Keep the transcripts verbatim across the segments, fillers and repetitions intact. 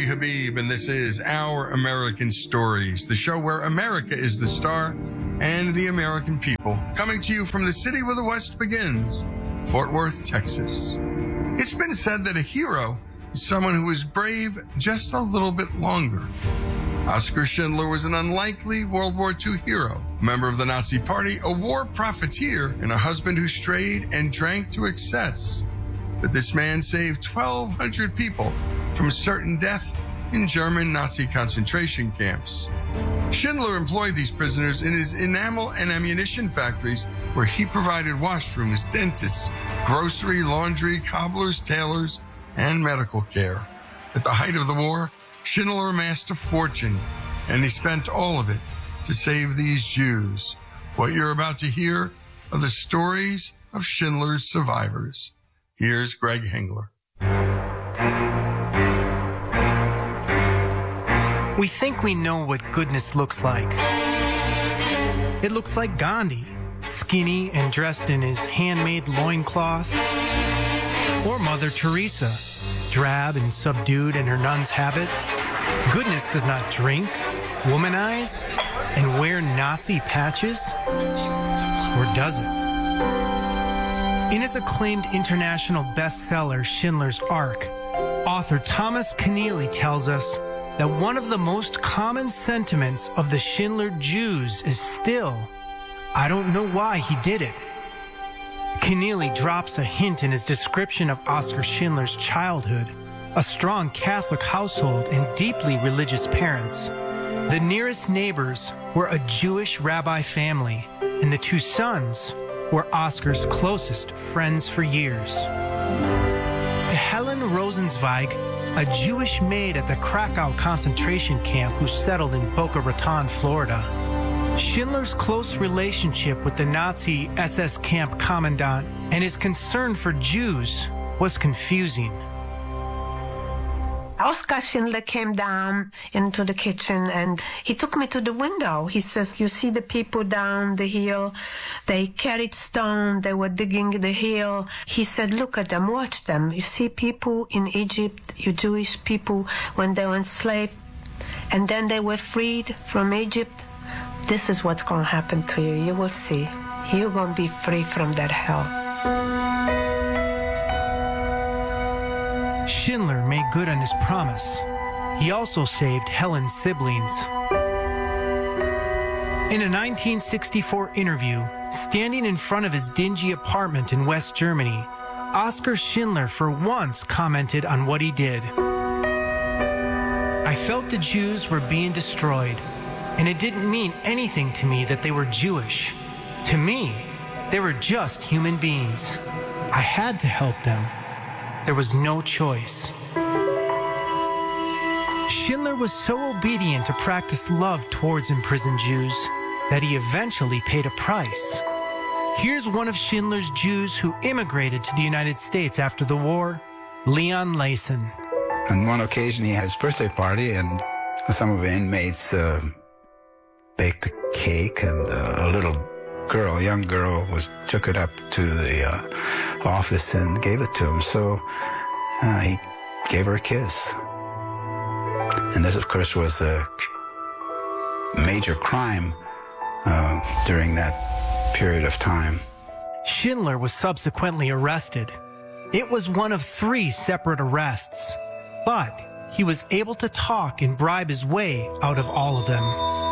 Habib, and this is Our American Stories, the show where America is the star and the American people. Coming to you from the city where the West begins, Fort Worth, Texas. It's been said that a hero is someone who is brave just a little bit longer. Oskar Schindler was an unlikely World War Two hero, a member of the Nazi Party, a war profiteer, and a husband who strayed and drank to excess. But this man saved twelve hundred people from certain death in German Nazi concentration camps. Schindler employed these prisoners in his enamel and ammunition factories, where he provided washrooms, dentists, grocery, laundry, cobblers, tailors, and medical care. At the height of the war, Schindler amassed a fortune, and he spent all of it to save these Jews. What you're about to hear are the stories of Schindler's survivors. Here's Greg Hengler. We think we know what goodness looks like. It looks like Gandhi, skinny and dressed in his handmade loincloth. Or Mother Teresa, drab and subdued in her nun's habit. Goodness does not drink, womanize, and wear Nazi patches. Or does it? In his acclaimed international bestseller, Schindler's Ark, author Thomas Keneally tells us that one of the most common sentiments of the Schindler Jews is still, I don't know why he did it. Keneally drops a hint in his description of Oskar Schindler's childhood, a strong Catholic household and deeply religious parents. The nearest neighbors were a Jewish rabbi family, and the two sons were Oskar's closest friends for years. To Helen Rosenzweig, a Jewish maid at the Krakow concentration camp who settled in Boca Raton, Florida, Schindler's close relationship with the Nazi S S camp commandant and his concern for Jews was confusing. Oskar Schindler came down into the kitchen and he took me to the window. He says, you see the people down the hill? They carried stone. They were digging the hill. He said, look at them, watch them. You see people in Egypt, you Jewish people, when they were enslaved, and then they were freed from Egypt. This is what's going to happen to you. You will see. You're going to be free from that hell. Schindler made good on his promise. He also saved Helen's siblings. In a nineteen sixty-four interview, standing in front of his dingy apartment in West Germany, Oskar Schindler for once commented on what he did. I felt the Jews were being destroyed, and it didn't mean anything to me that they were Jewish. To me, they were just human beings. I had to help them. There was no choice. Schindler was so obedient to practice love towards imprisoned Jews that he eventually paid a price. Here's one of Schindler's Jews who immigrated to the United States after the war, Leon Layson. On one occasion, he had his birthday party, and some of the inmates uh, baked a cake, and uh, a little girl, a young girl, was took it up to the uh, office and gave it to him. So uh, he gave her a kiss. And this, of course, was a major crime uh, during that period of time. Schindler was subsequently arrested. It was one of three separate arrests, but he was able to talk and bribe his way out of all of them.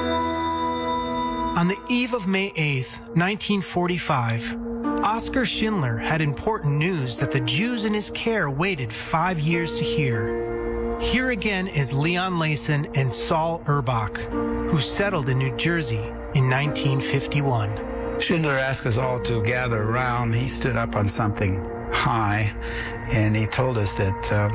On the eve of May eighth, nineteen forty-five, Oskar Schindler had important news that the Jews in his care waited five years to hear. Here again is Leon Layson and Saul Erbach, who settled in New Jersey in nineteen fifty-one. Schindler asked us all to gather around. He stood up on something high, and he told us that uh,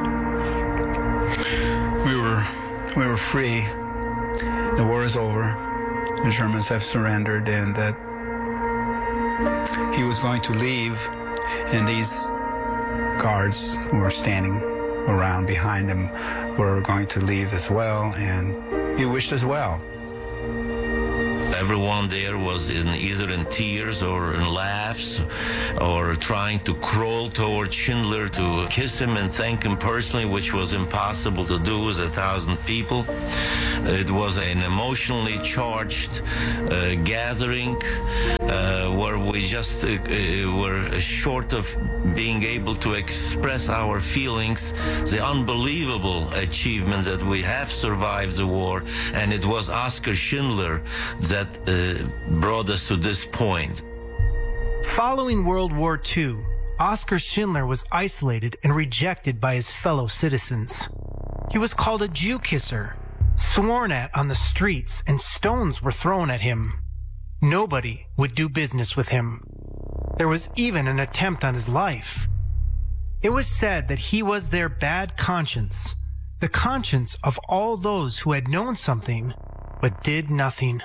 we were we were free. The war is over. The Germans have surrendered, and that he was going to leave, and these guards who were standing around behind him were going to leave as well, and he wished us well. everyone there was in either in tears or in laughs or trying to crawl toward Schindler to kiss him and thank him personally, which was impossible to do with a thousand people. It was an emotionally charged uh, gathering uh, where we just uh, were short of being able to express our feelings, the unbelievable achievement that we have survived the war, and it was Oskar Schindler that uh, brought us to this point. Following World War Two, Oskar Schindler was isolated and rejected by his fellow citizens. He was called a Jew kisser, sworn at on the streets, and stones were thrown at him. Nobody would do business with him. There was even an attempt on his life. It was said that he was their bad conscience, the conscience of all those who had known something but did nothing.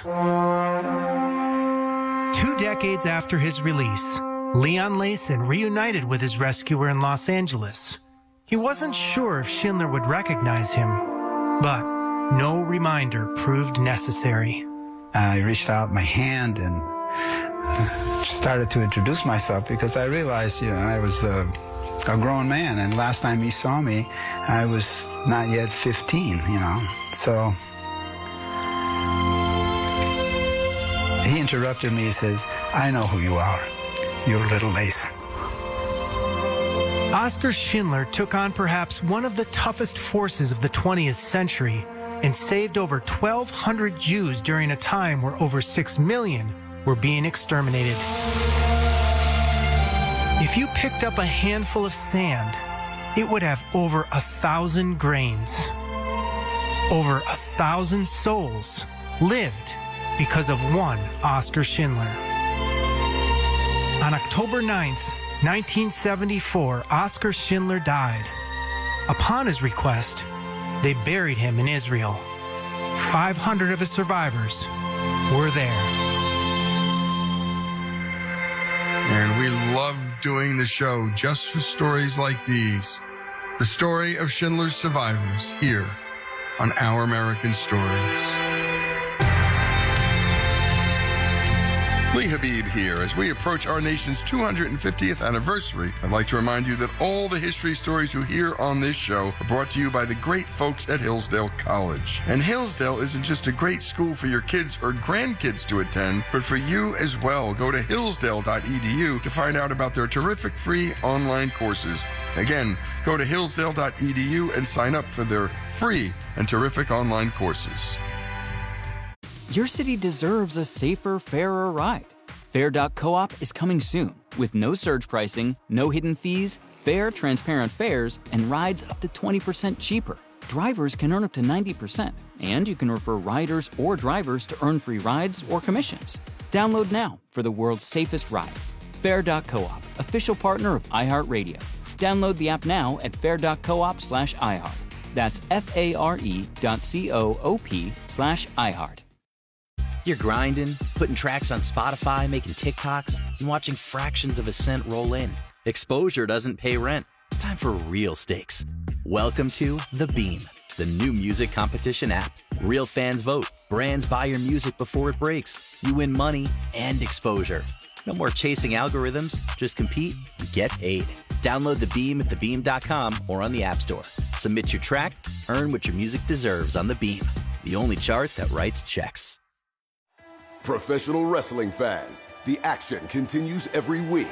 Two decades after his release, Leon Layson reunited with his rescuer in Los Angeles. He wasn't sure if Schindler would recognize him, but no reminder proved necessary. I reached out my hand and uh, started to introduce myself because I realized, you know, I was uh, a grown man, and last time he saw me, I was not yet fifteen, you know. So he interrupted me. He says, "I know who you are. You're little Layson." Oskar Schindler took on perhaps one of the toughest forces of the twentieth century and saved over twelve hundred Jews during a time where over six million were being exterminated. If you picked up a handful of sand, it would have over a thousand grains. Over a thousand souls lived because of one Oskar Schindler. On October ninth, nineteen seventy-four, Oskar Schindler died. Upon his request, they buried him in Israel. five hundred of his survivors were there. And we love doing the show just for stories like these. The story of Schindler's survivors here on Our American Stories. Lee Habib here. As we approach our nation's two hundred fiftieth anniversary, I'd like to remind you that all the history stories you hear on this show are brought to you by the great folks at Hillsdale College. And Hillsdale isn't just a great school for your kids or grandkids to attend, but for you as well. Go to hillsdale dot e d u to find out about their terrific free online courses. Again, go to hillsdale dot e d u and sign up for their free and terrific online courses. Your city deserves a safer, fairer ride. Fair dot coop is coming soon with no surge pricing, no hidden fees, fair, transparent fares, and rides up to twenty percent cheaper. Drivers can earn up to ninety percent, and you can refer riders or drivers to earn free rides or commissions. Download now for the world's safest ride. Fair dot coop, official partner of iHeartRadio. Download the app now at fair dot coop slash iHeart. That's F-A-R-E dot C-O-O-P slash iHeart. You're grinding, putting tracks on Spotify, making TikToks, and watching fractions of a cent roll in. Exposure doesn't pay rent. It's time for real stakes. Welcome to The Beam, the new music competition app. Real fans vote. Brands buy your music before it breaks. You win money and exposure. No more chasing algorithms. Just compete and get paid. Download The Beam at the beam dot com or on the App Store. Submit your track, earn what your music deserves on The Beam, the only chart that writes checks. Professional wrestling fans, the action continues every week.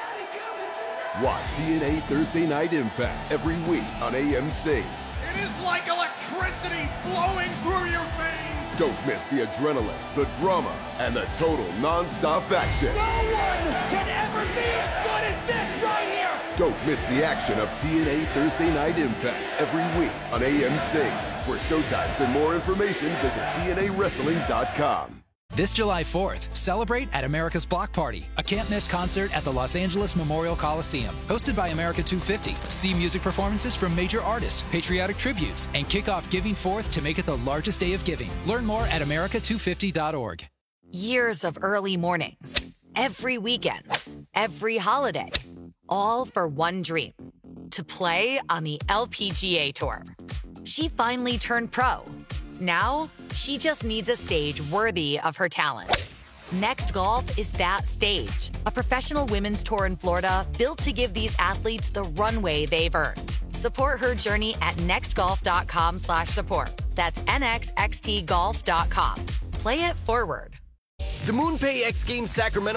Watch T N A Thursday Night Impact every week on A M C. It is like electricity flowing through your veins. Don't miss the adrenaline, the drama, and the total non-stop action. No one can ever be as good as this right here. Don't miss the action of T N A Thursday Night Impact every week on A M C. For showtimes and more information, visit T N A wrestling dot com. This July fourth, celebrate at America's Block Party, a can't-miss concert at the Los Angeles Memorial Coliseum. Hosted by America two fifty. See music performances from major artists, patriotic tributes, and kick off Giving Fourth to make it the largest day of giving. Learn more at america two fifty dot org. Years of early mornings, every weekend, every holiday, all for one dream, to play on the L P G A Tour. She finally turned pro. Now, she just needs a stage worthy of her talent. Next Golf is that stage. A professional women's tour in Florida built to give these athletes the runway they've earned. Support her journey at nextgolf.com slash support. That's nxxtgolf dot com. Play it forward. The MoonPay X Games Sacramento